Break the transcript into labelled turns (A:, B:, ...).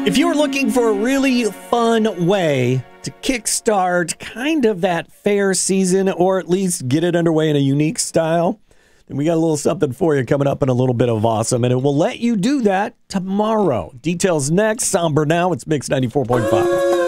A: If you're looking for a really fun way to kickstart kind of that fair season, or at least get it underway in a unique style, then we got a little something for you coming up in a little bit of awesome, and it will let you do that tomorrow. Details next. Somber now. It's Mix 94.5.